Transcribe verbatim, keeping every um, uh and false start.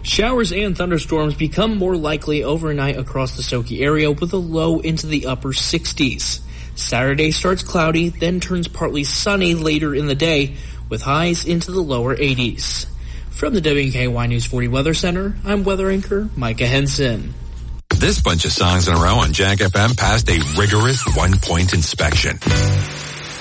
Showers and thunderstorms become more likely overnight across the Soki area with a low into the upper sixties. Saturday starts cloudy, then turns partly sunny later in the day with highs into the lower eighties. From the W K Y News forty Weather Center, I'm weather anchor Micah Henson. This bunch of songs in a row on Jack F M passed a rigorous one-point inspection.